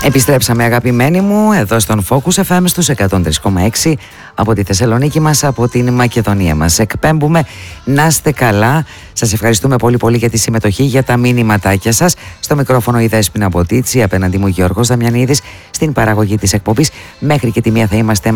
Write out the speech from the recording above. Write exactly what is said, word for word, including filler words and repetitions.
Επιστρέψαμε, αγαπημένοι μου, εδώ στον Focus εφ εμ στους εκατόν τρία κόμμα έξι από τη Θεσσαλονίκη μας, από την Μακεδονία μας. Εκπέμπουμε, να είστε καλά. Σας ευχαριστούμε πολύ πολύ για τη συμμετοχή, για τα μήνυματάκια σας. Στο μικρόφωνο η Δέσποινα Μποτίτσι, απέναντι μου Γιώργος Δαμιανίδης, στην παραγωγή της εκπομπής. Μέχρι και τη μία θα είμαστε